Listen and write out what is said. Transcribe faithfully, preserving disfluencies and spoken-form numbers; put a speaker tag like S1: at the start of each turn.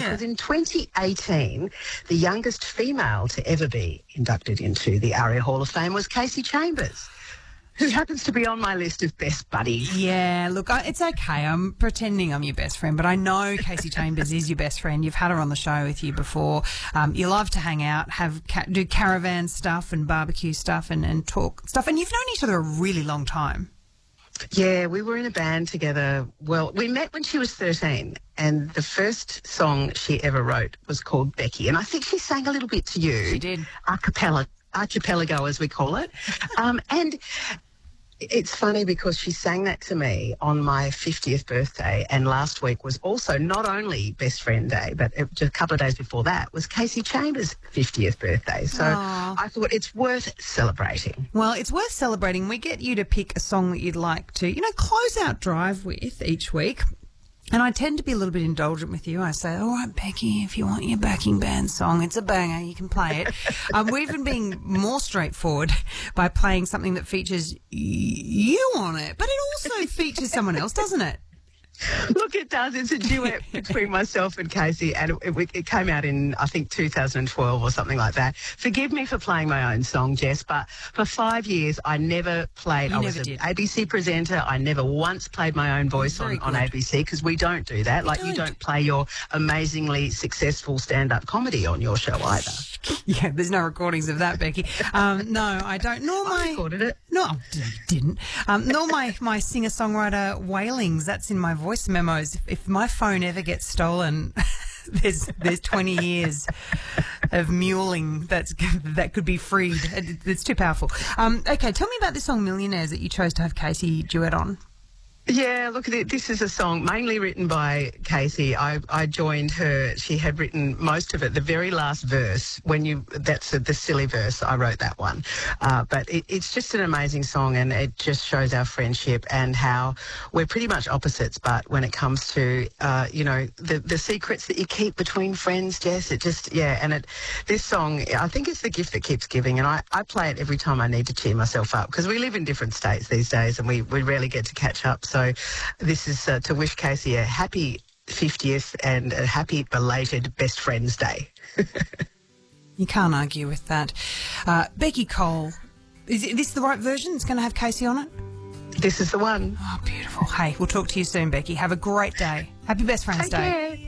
S1: because
S2: Yeah.
S1: in twenty eighteen, the youngest female to ever be inducted into the ARIA Hall of Fame was Kasey Chambers, who happens to be on my list of best buddies.
S2: Yeah, look, I, it's okay. I'm pretending I'm your best friend, but I know Kasey Chambers is your best friend. You've had her on the show with you before. Um, you love to hang out, have ca- do caravan stuff and barbecue stuff and, and talk stuff. And you've known each other a really long time.
S1: Yeah, we were in a band together. Well, we met when she was thirteen, and the first song she ever wrote was called Becky, and I think she sang a little bit to you.
S2: She did.
S1: A cappella, archipelago, as we call it. um, and it's funny because she sang that to me on my fiftieth birthday, and last week was also not only Best Friend Day, but it, just a couple of days before that was Kasey Chambers' fiftieth birthday. So
S2: Aww.
S1: I thought it's worth celebrating.
S2: Well, it's worth celebrating. We get you to pick a song that you'd like to, you know, close out Drive with each week. And I tend to be a little bit indulgent with you. I say, all right, Becky, if you want your backing band song, it's a banger, you can play it. um, we're even being more straightforward by playing something that features y- you on it, but it also features someone else, doesn't it?
S1: Look, it does. It's a duet between myself and Kasey, and it, it, it came out in, I think, two thousand twelve or something like that. Forgive me for playing my own song, Jess, but for five years I never played.
S2: You
S1: I
S2: never
S1: was an
S2: did.
S1: A B C presenter. I never once played my own voice on,
S2: Very
S1: on
S2: good.
S1: A B C because we don't do that. Like, you
S2: don't.
S1: don't play your amazingly successful stand-up comedy on your show either.
S2: Yeah, there's no recordings of that, Becky. Um, no, I don't. Nor
S1: I
S2: my...
S1: recorded it.
S2: No, I didn't. Um, nor my, my singer-songwriter wailings. That's in my voice memos. If, if my phone ever gets stolen, there's there's twenty years of mewling that's that could be freed. It, it's too powerful. Um, okay, tell me about this song Millionaires that you chose to have Kasey duet on.
S1: Yeah, look, this is a song mainly written by Kasey. I, I joined her. She had written most of it. The very last verse, when you, that's the silly verse, I wrote that one. Uh, but it, it's just an amazing song, and it just shows our friendship and how we're pretty much opposites. But when it comes to, uh, you know, the, the secrets that you keep between friends, Jess, it just, yeah. And it, this song, I think it's the gift that keeps giving. And I, I play it every time I need to cheer myself up because we live in different states these days and we, we rarely get to catch up. So this is uh, to wish Kasey a happy fiftieth and a happy belated Best Friends Day.
S2: You can't argue with that. Uh, Becky Cole, is this the right version? It's going to have Kasey on it?
S1: This is the one.
S2: Oh, beautiful. Hey, we'll talk to you soon, Becky. Have a great day. Happy Best Friends
S1: Take
S2: Day.
S1: care.